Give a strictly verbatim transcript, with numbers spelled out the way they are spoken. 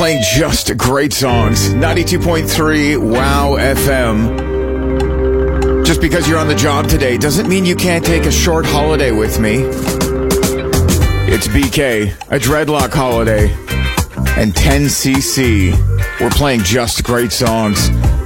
playing just great songs. ninety-two point three Wow F M. Just because you're on the job today doesn't mean you can't take a short holiday with me. It's B K, a dreadlock holiday, and ten C C. We're playing just great songs.